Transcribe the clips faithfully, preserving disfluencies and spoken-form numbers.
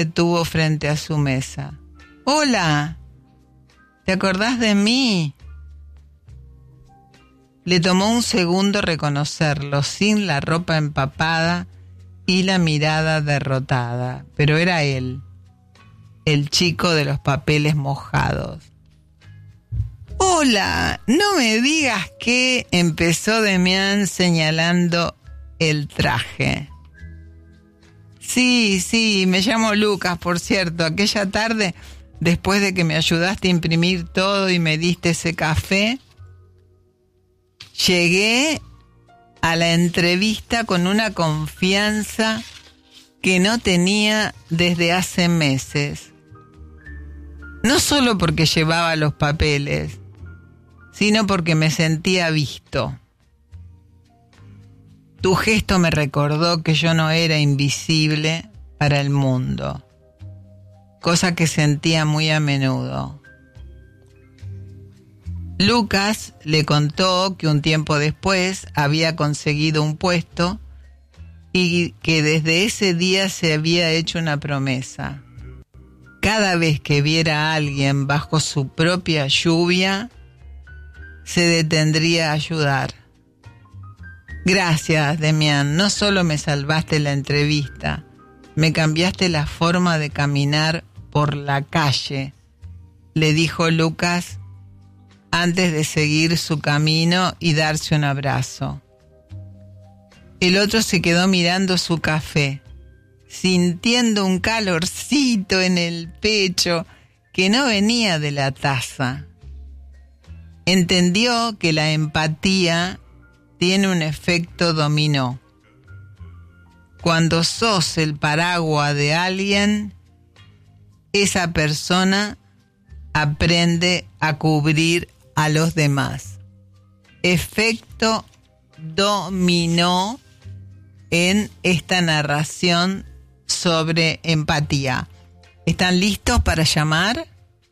detuvo frente a su mesa. Hola, ¿te acordás de mí? Le tomó un segundo reconocerlo, sin la ropa empapada y la mirada derrotada, pero era él, el chico de los papeles mojados. Hola, no me digas que, empezó Demián señalando el traje. Sí, sí, me llamo Lucas, por cierto. Aquella tarde, después de que me ayudaste a imprimir todo y me diste ese café, llegué a la entrevista con una confianza que no tenía desde hace meses. No solo porque llevaba los papeles, sino porque me sentía visto. Tu gesto me recordó que yo no era invisible para el mundo, cosa que sentía muy a menudo. Lucas le contó que un tiempo después había conseguido un puesto y que desde ese día se había hecho una promesa. Cada vez que viera a alguien bajo su propia lluvia, se detendría a ayudar. Gracias, Demián. No solo me salvaste la entrevista, me cambiaste la forma de caminar por la calle, le dijo Lucas antes de seguir su camino y darse un abrazo. El otro se quedó mirando su café, sintiendo un calorcito en el pecho que no venía de la taza. Entendió que la empatía tiene un efecto dominó. Cuando sos el paraguas de alguien, esa persona aprende a cubrir a los demás. Efecto dominó en esta narración sobre empatía. ¿Están listos para llamar?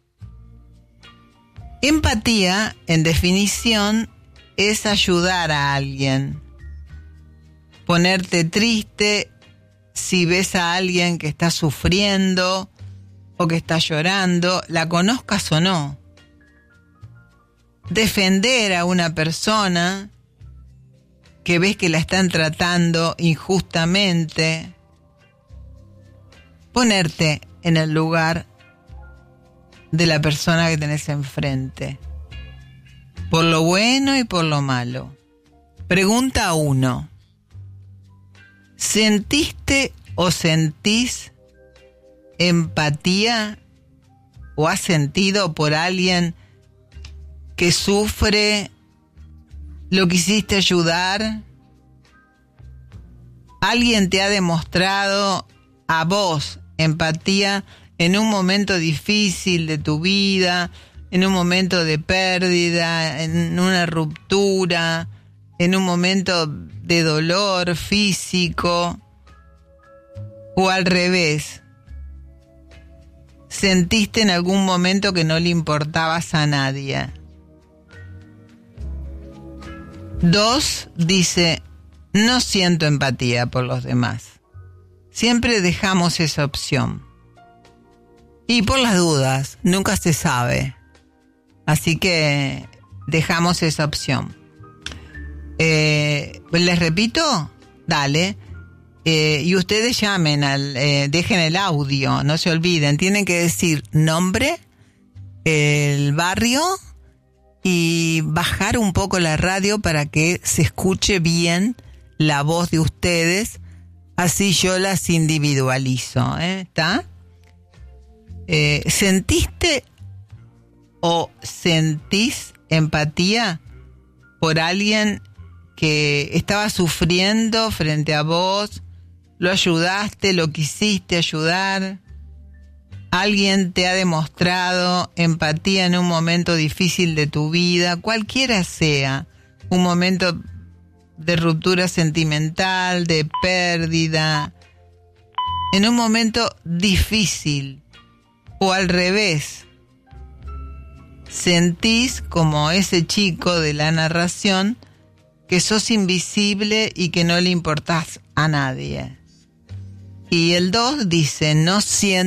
Empatía, en definición, es ayudar a alguien. Ponerte triste si ves a alguien que está sufriendo o que está llorando, la conozcas o no. Defender a una persona que ves que la están tratando injustamente. Ponerte en el lugar de la persona que tenés enfrente. Por lo bueno y por lo malo. Pregunta uno. ¿Sentiste o sentís empatía o has sentido por alguien que sufre? ¿Lo quisiste ayudar? ¿Alguien te ha demostrado a vos empatía en un momento difícil de tu vida, en un momento de pérdida, en una ruptura, en un momento de dolor físico, o al revés? ¿Sentiste en algún momento que no le importabas a nadie? Dos, dice, no siento empatía por los demás. Siempre dejamos esa opción. Y por las dudas, nunca se sabe. Así que dejamos esa opción. Eh, ¿Les repito? Dale. Eh, y ustedes llamen, al, eh, dejen el audio, no se olviden. Tienen que decir nombre, el barrio y bajar un poco la radio para que se escuche bien la voz de ustedes. Así yo las individualizo. ¿eh? ¿Está? Eh, ¿Sentiste o sentís empatía por alguien que estaba sufriendo frente a vos? ¿Lo ayudaste? ¿Lo quisiste ayudar? ¿Alguien te ha demostrado empatía en un momento difícil de tu vida? Cualquiera sea, un momento de ruptura sentimental, de pérdida, en un momento difícil, o al revés, sentís como ese chico de la narración que sos invisible y que no le importás a nadie. Y el dos dice, no siento